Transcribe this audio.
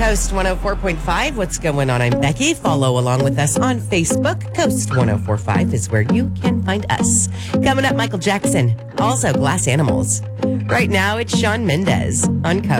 Coast 104.5. What's going on? I'm Becky. Follow along with us on Facebook. Coast 104.5 is where you can find us. Coming up, Michael Jackson. Also, Glass Animals. Right now, it's Shawn Mendes on Coast.